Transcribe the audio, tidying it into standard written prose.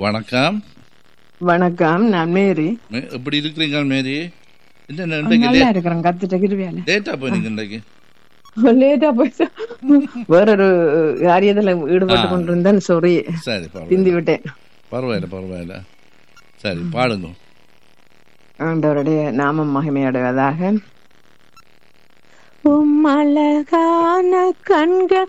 வணக்கம். வணக்கம், நான் மேரி. எப்படி இருக்கிறீங்க மேரி? நல்லா இருக்கிறேன். கத்துட்ட கிருவியால லேட்டா போனீங்க இன்றைக்கு. லேட்டா போயிட்டு வேறொரு காரியத்துல ஈடுபட்டு கொண்டிருந்தேன். சாரி, சரி, பிந்தி விட்டேன். பரவாயில்ல. சரி, பாடுங்க. ஆண்டவருடைய நாமம் மகிமையடைவதாக. உம் அழகான கண்கள்